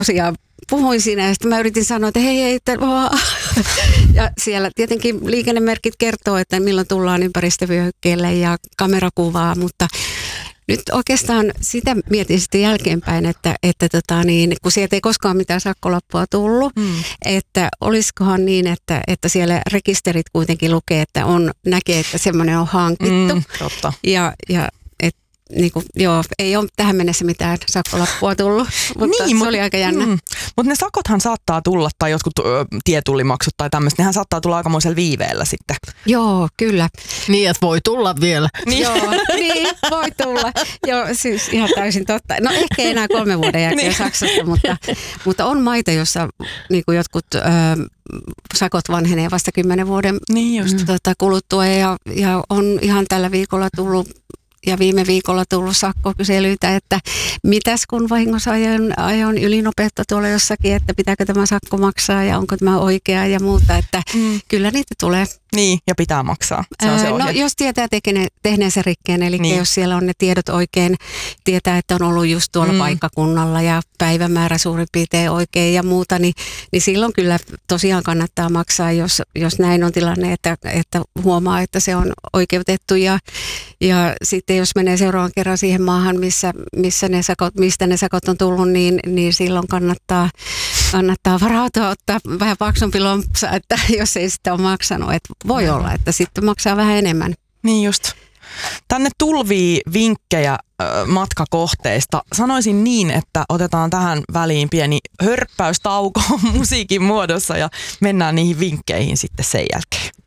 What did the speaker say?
tosiaan puhuin siinä ja sitten mä yritin sanoa, että hei, ja siellä tietenkin liikennemerkit kertoo, että milloin tullaan ympäristövyöhykkeelle ja kamerakuvaa, mutta nyt oikeastaan sitä mietin sitten jälkeenpäin, että kun sieltä ei koskaan mitään sakkolappua tullut, että olisikohan niin, että siellä rekisterit kuitenkin lukee, että näkee, että semmoinen on hankittu. Totta. Ja ei ole tähän mennessä mitään sakkolappua tullut, mutta se oli aika jännä. Mutta ne sakothan saattaa tulla, tai jotkut tietullimaksut tai tämmöistä, nehän saattaa tulla aikamoisella viiveellä sitten. Joo, kyllä. Niin, että voi tulla vielä. Joo, niin, voi tulla. Joo, siis ihan täysin totta. No ehkä enää 3 vuoden jälkeen Saksassa, mutta on maita, jossa niin kuin jotkut sakot vanhenee vasta 10 vuoden kuluttua ja on ihan tällä viikolla tullut ja viime viikolla tullut sakkokyselyitä, että mitäs kun vahingossa ajoin ylinopeutta tuolla jossakin, että pitääkö tämä sakko maksaa ja onko tämä oikea ja muuta, että kyllä niitä tulee. Niin, ja pitää maksaa. Se on se ohje. No jos tietää tehneensä rikkeen, eli jos siellä on ne tiedot oikein, tietää, että on ollut just tuolla paikkakunnalla ja päivämäärä suurin piirtein oikein ja muuta, niin silloin kyllä tosiaan kannattaa maksaa, jos näin on tilanne, että huomaa, että se on oikeutettu ja sitten jos menee seuraavan kerran siihen maahan, mistä ne sakot on tullut, niin silloin kannattaa varautua ottaa vähän paksumpi lompsa, että jos ei sitä ole maksanut. Että voi olla, että sitten maksaa vähän enemmän. Niin just. Tänne tulvii vinkkejä matkakohteista. Sanoisin niin, että otetaan tähän väliin pieni hörppäystauko musiikin muodossa ja mennään niihin vinkkeihin sitten sen jälkeen.